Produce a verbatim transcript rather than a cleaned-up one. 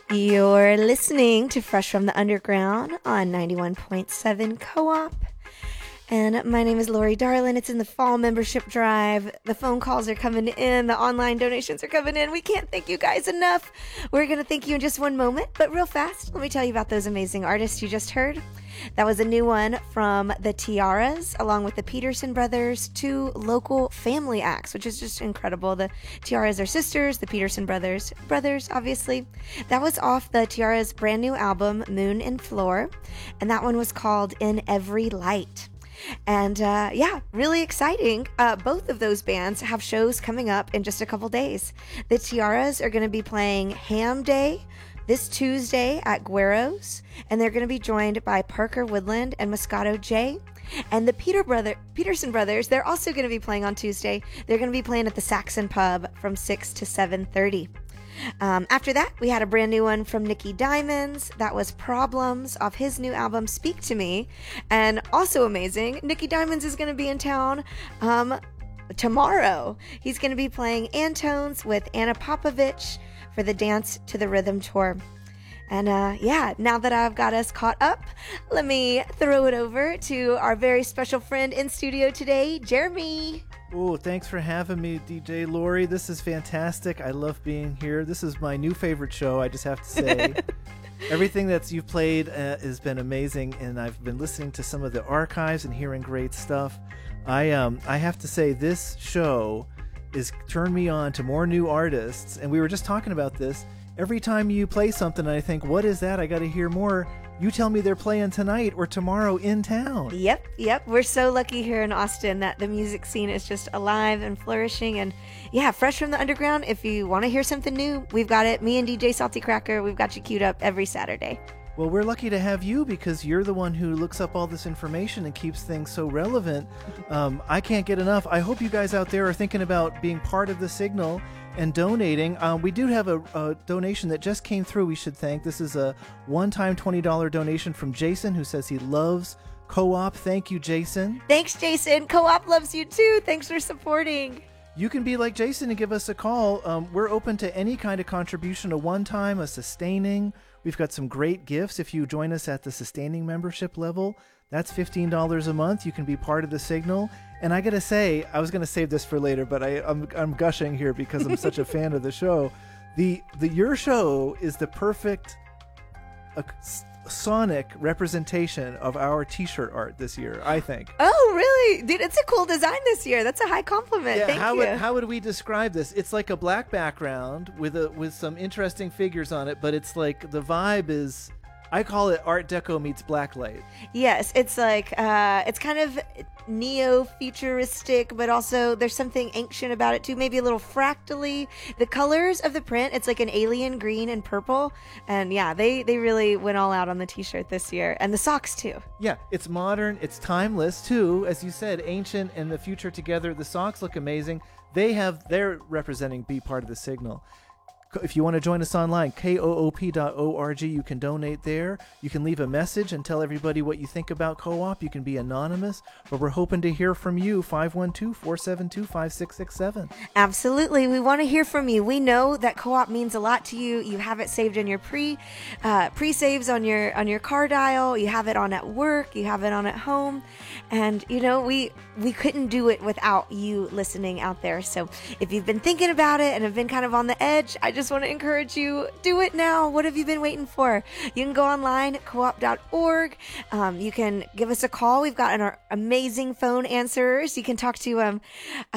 You're listening to Fresh from the Underground on ninety-one point seven Co-op. And my name is Lori Darlin. It's in the fall membership drive. The phone calls are coming in. The online donations are coming in. We can't thank you guys enough. We're going to thank you in just one moment. But real fast, let me tell you about those amazing artists you just heard. That was a new one from the Tiaras, along with the Peterson brothers, two local family acts, which is just incredible. The Tiaras are sisters, the Peterson brothers, brothers, obviously. That was off the Tiaras' brand new album, Moon and Floor, and that one was called In Every Light. And uh, yeah, really exciting. Uh, both of those bands have shows coming up in just a couple days. The Tiaras are going to be playing Ham Day this Tuesday at Guero's, and they're going to be joined by Parker Woodland and Moscato J. And the Peter brother, Peterson brothers, they're also going to be playing on Tuesday. They're going to be playing at the Saxon Pub from six to seven thirty. Um, after that, we had a brand new one from Nicky Diamonds. That was Problems off his new album, Speak to Me. And also amazing, Nicky Diamonds is going to be in town um, tomorrow. He's going to be playing Antones with Anna Popovich for the Dance to the Rhythm tour. And uh, yeah, now that I've got us caught up, let me throw it over to our very special friend in studio today, Jeremy. Oh, thanks for having me, D J Lori. This is fantastic. I love being here. This is my new favorite show, I just have to say. Everything that you've played uh, has been amazing, and I've been listening to some of the archives and hearing great stuff. I um I have to say, this show is turned me on to more new artists, and we were just talking about this. Every time you play something, I think, what is that? I got to hear more. You tell me they're playing tonight or tomorrow in town. Yep, yep. We're so lucky here in Austin that the music scene is just alive and flourishing. And yeah, Fresh from the Underground, if you want to hear something new, we've got it. Me and D J Salty Cracker, we've got you queued up every Saturday. Well, we're lucky to have you because you're the one who looks up all this information and keeps things so relevant. Um, I can't get enough. I hope you guys out there are thinking about being part of the signal and donating. Um, we do have a, a donation that just came through we should thank. This is a one-time twenty dollars donation from Jason, who says he loves Co-op. Thank you, Jason. Thanks, Jason. Co-op loves you too. Thanks for supporting. You can be like Jason and give us a call. Um, we're open to any kind of contribution, a one-time, a sustaining. We've got some great gifts if you join us at the sustaining membership level. That's fifteen dollars a month. You can be part of the signal. And I got to say, I was going to save this for later, but I, I'm, I'm gushing here because I'm such a fan of the show. The, the Your show is the perfect uh, sonic representation of our t-shirt art this year, I think. Oh, really? Dude, it's a cool design this year. That's a high compliment. Yeah, Thank how you. Would, how would we describe this? It's like a black background with a with some interesting figures on it, but it's like the vibe is, I call it Art Deco meets blacklight. Yes, it's like, uh, it's kind of neo-futuristic, but also there's something ancient about it too, maybe a little fractally. The colors of the print, it's like an alien green and purple, and yeah, they, they really went all out on the t-shirt this year, and the socks too. Yeah, it's modern, it's timeless too, as you said, ancient and the future together. The socks look amazing. They have, they're representing Be Part of the Signal. If you want to join us online, K O O P dot org, you can donate there. You can leave a message and tell everybody what you think about Co-op. You can be anonymous, but we're hoping to hear from you. five one two, four seven two, five six six seven. Absolutely. We want to hear from you. We know that Co-op means a lot to you. You have it saved in your pre uh, pre-saves on your on your car dial. You have it on at work. You have it on at home. And, you know, we, we couldn't do it without you listening out there. So if you've been thinking about it and have been kind of on the edge, I just want to encourage you, do it now. What have you been waiting for? You can go online at co op dot org. Um, you can give us a call. We've got our amazing phone answerers. You can talk to um,